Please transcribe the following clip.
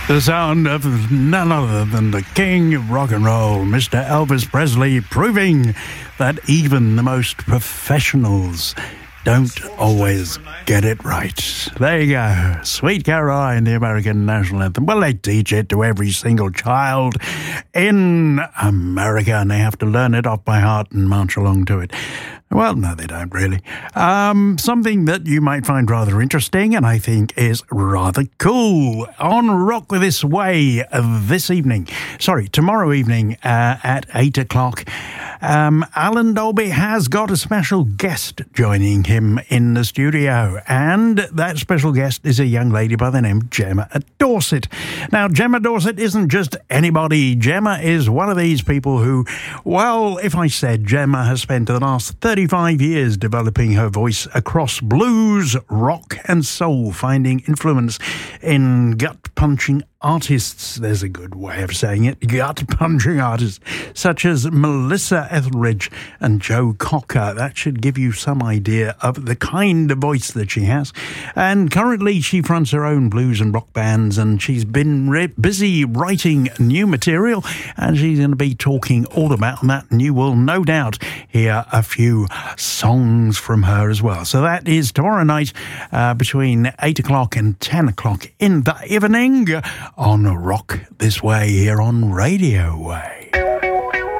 The sound of none other than the king of rock and roll, Mr. Elvis Presley, proving that even the most professionals don't always get it right. There you go. Sweet Caroline, the American national anthem. Well, they teach it to every single child in America, and they have to learn it off by heart and march along to it. Well, no, they don't really. Something that you might find rather interesting and I think is rather cool on Rock This Way tomorrow evening at 8 o'clock. Alan Dolby has got a special guest joining him in the studio, and that special guest is a young lady by the name of Gemma Dorset. Now, Gemma Dorset isn't just anybody. Gemma is one of these people who, well, if I said Gemma has spent the last 35 years developing her voice across blues, rock and soul, finding influence in gut-punching artists, there's a good way of saying it, gut-punching artists, such as Melissa Etheridge and Joe Cocker. That should give you some idea of the kind of voice that she has. And currently she fronts her own blues and rock bands, and she's been busy writing new material, and she's going to be talking all about that, and you will no doubt hear a few songs from her as well. So that is tomorrow night between 8 o'clock and 10 o'clock in the evening on Rock This Way here on Radio Way.